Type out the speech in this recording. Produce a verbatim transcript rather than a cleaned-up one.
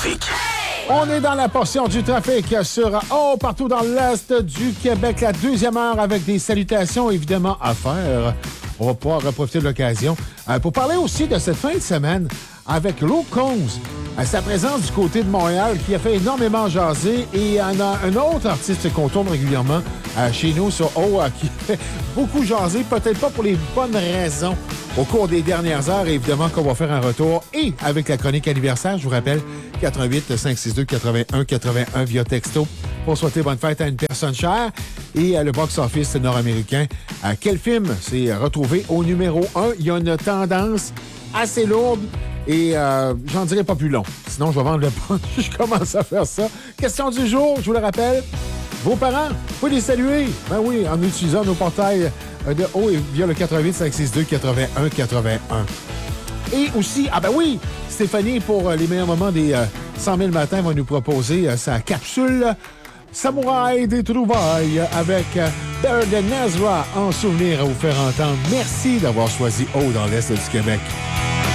trafic. On est dans la portion du trafic sur Oh, partout dans l'Est du Québec, la deuxième heure avec des salutations évidemment à faire. On va pouvoir profiter de l'occasion euh, pour parler aussi de cette fin de semaine avec Luke Combs, à sa présence du côté de Montréal qui a fait énormément jaser, et il y en a un autre artiste qu'on tourne régulièrement euh, chez nous sur O euh, qui fait beaucoup jaser, peut-être pas pour les bonnes raisons au cours des dernières heures. Et évidemment qu'on va faire un retour et avec la chronique anniversaire, je vous rappelle, quatre un huit, cinq six deux, huit un huit un via texto pour souhaiter bonne fête à une personne chère. Et euh, le box-office nord-américain, euh, quel film s'est retrouvé au numéro un? Il y a une tendance assez lourde et euh, j'en dirai pas plus long. Sinon, je vais vendre le punch. Je commence à faire ça. Question du jour, je vous le rappelle. Vos parents, vous pouvez les saluer. Ben oui, en utilisant nos portails de haut et via le quatre un huit, cinq six deux, huit un huit un. Et aussi, ah ben oui, Stéphanie, pour les meilleurs moments des euh, cent mille matins, va nous proposer euh, sa capsule Samouraï des trouvailles avec euh, Bear de Nazra en souvenir à vous faire entendre. Merci d'avoir choisi haut dans l'Est du Québec.